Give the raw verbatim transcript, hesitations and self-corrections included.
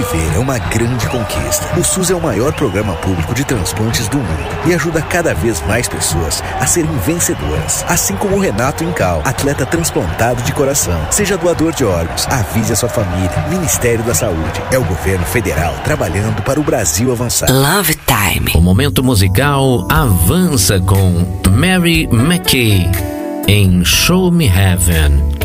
sobreviver é uma grande conquista. O SUS é o maior programa público de transplantes do mundo e ajuda cada vez mais pessoas a serem vencedoras. Assim como o Renato Incal, atleta transplantado de coração. Seja doador de órgãos, avise a sua família. Ministério da Saúde. É o governo federal trabalhando para o Brasil avançar. Love Time. O momento musical avança com Mary McKay em Show Me Heaven.